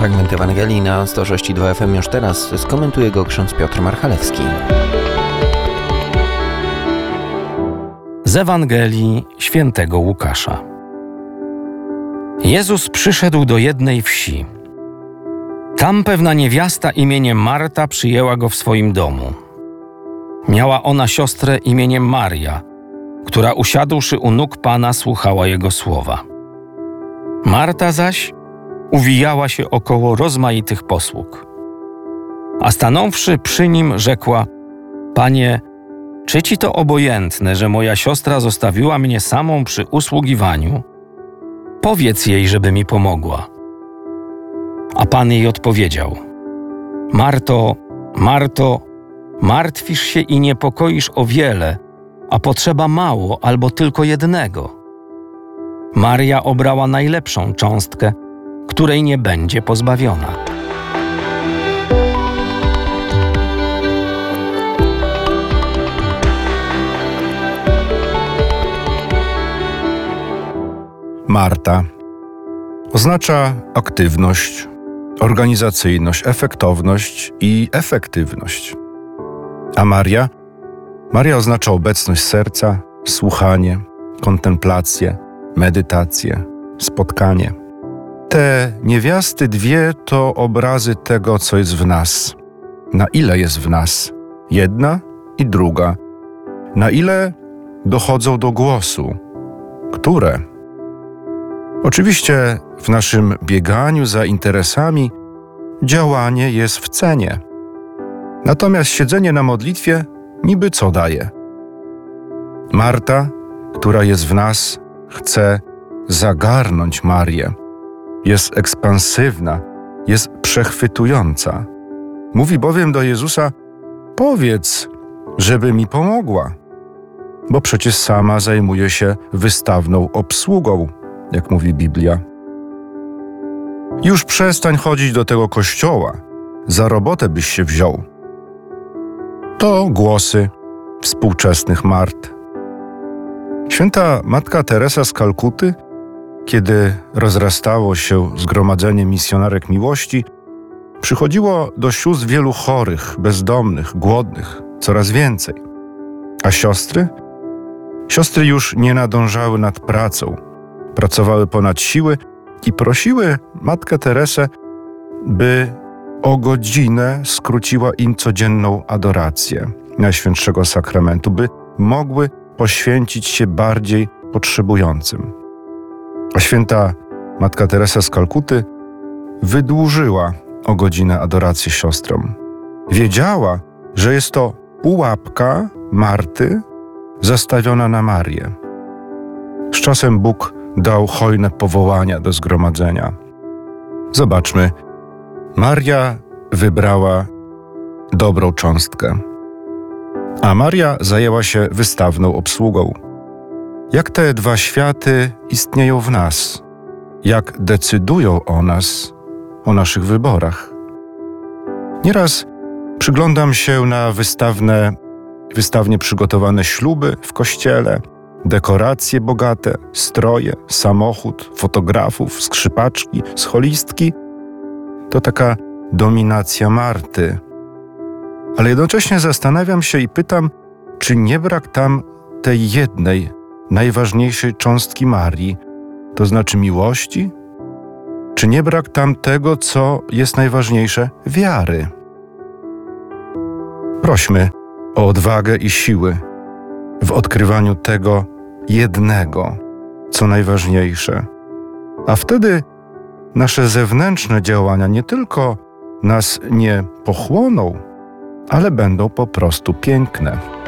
Fragment Ewangelii na 106,2 FM już teraz skomentuje go ksiądz Piotr Marchalewski. Z Ewangelii świętego Łukasza. Jezus przyszedł do jednej wsi. Tam pewna niewiasta imieniem Marta przyjęła go w swoim domu. Miała ona siostrę imieniem Maria, która usiadłszy u nóg Pana słuchała Jego słowa. Marta zaś uwijała się około rozmaitych posług. A stanąwszy przy nim, rzekła: Panie, czy Ci to obojętne, że moja siostra zostawiła mnie samą przy usługiwaniu? Powiedz jej, żeby mi pomogła. A Pan jej odpowiedział: Marto, Marto, martwisz się i niepokoisz o wiele, a potrzeba mało albo tylko jednego. Maria obrała najlepszą cząstkę, której nie będzie pozbawiona. Marta oznacza aktywność, organizacyjność, efektowność i efektywność. A Maria? Maria oznacza obecność serca, słuchanie, kontemplację, medytację, spotkanie. Te niewiasty dwie to obrazy tego, co jest w nas. Na ile jest w nas jedna i druga. Na ile dochodzą do głosu. Które? Oczywiście w naszym bieganiu za interesami działanie jest w cenie. Natomiast siedzenie na modlitwie niby co daje? Marta, która jest w nas, chce zagarnąć Marię. Jest ekspansywna, jest przechwytująca. Mówi bowiem do Jezusa: powiedz, żeby mi pomogła. Bo przecież sama zajmuje się wystawną obsługą, jak mówi Biblia. Już przestań chodzić do tego kościoła, za robotę byś się wziął. To głosy współczesnych Mart. Święta Matka Teresa z Kalkuty, kiedy rozrastało się zgromadzenie misjonarek miłości, przychodziło do sióstr wielu chorych, bezdomnych, głodnych, coraz więcej. A siostry? Siostry już nie nadążały nad pracą, pracowały ponad siły i prosiły Matkę Teresę, by o godzinę skróciła im codzienną adorację Najświętszego Sakramentu, by mogły poświęcić się bardziej potrzebującym. A święta Matka Teresa z Kalkuty wydłużyła o godzinę adorację siostrom. Wiedziała, że jest to pułapka Marty zastawiona na Marię. Z czasem Bóg dał hojne powołania do zgromadzenia. Zobaczmy, Maria wybrała dobrą cząstkę, a Maria zajęła się wystawną obsługą. Jak te dwa światy istnieją w nas? Jak decydują o nas, o naszych wyborach? Nieraz przyglądam się na wystawnie przygotowane śluby w kościele, dekoracje bogate, stroje, samochód, fotografów, skrzypaczki, scholistki. To taka dominacja Marty. Ale jednocześnie zastanawiam się i pytam, czy nie brak tam tej jednej, najważniejszej cząstki Marii, to znaczy miłości? Czy nie brak tam tego, co jest najważniejsze, wiary? Prośmy o odwagę i siły w odkrywaniu tego jednego, co najważniejsze. A wtedy nasze zewnętrzne działania nie tylko nas nie pochłoną, ale będą po prostu piękne.